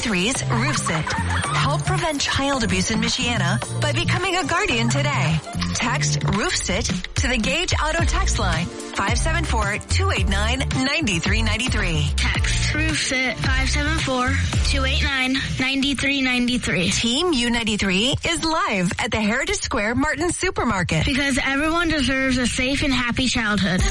U93's RoofSit. Help prevent child abuse in Michiana by becoming a guardian today. Text RoofSit to the Gage Auto text line 574-289-9393. Text RoofSit 574-289-9393. Team U93 is live at the Heritage Square Martin Supermarket. Because everyone deserves a safe and happy childhood.